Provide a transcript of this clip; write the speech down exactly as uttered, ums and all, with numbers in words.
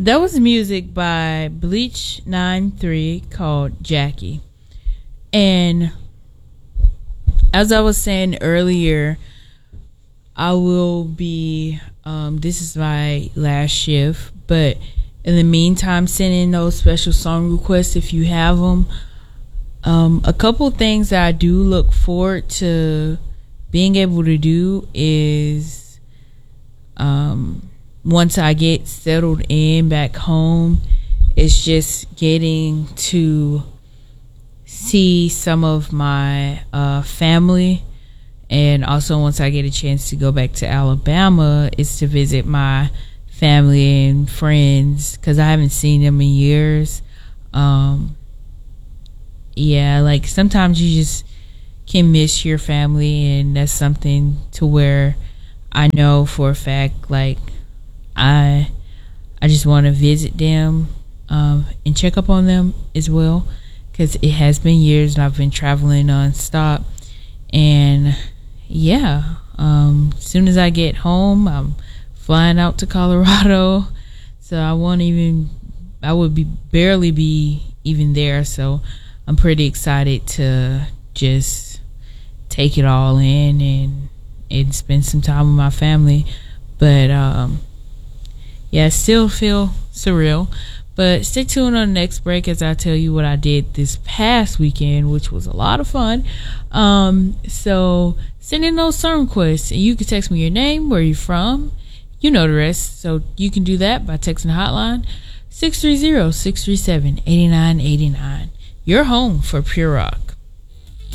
That was music by Bleach nine three called Jackie. And as I was saying earlier, I will be, um, this is my last shift, but in the meantime, send in those special song requests if you have them. Um, a couple things that I do look forward to being able to do is, um, once I get settled in back home, it's just getting to see some of my uh, family. And also once I get a chance to go back to Alabama, it's to visit my family and friends because I haven't seen them in years. Um, yeah, like sometimes you just can miss your family, and that's something to where I know for a fact, like, I I just want to visit them um, and check up on them as well, because it has been years and I've been traveling nonstop. And yeah, um, as soon as I get home, I'm flying out to Colorado. So I won't even, I would be barely be even there. So I'm pretty excited to just take it all in and and spend some time with my family. But um. Yeah, I still feel surreal. But stay tuned on the next break as I tell you what I did this past weekend, which was a lot of fun. Um, so send in those song requests, and you can text me your name, where you're from. You know the rest. So you can do that by texting the hotline six three zero, six three seven, eight nine eight nine. You're home for Pure Rock.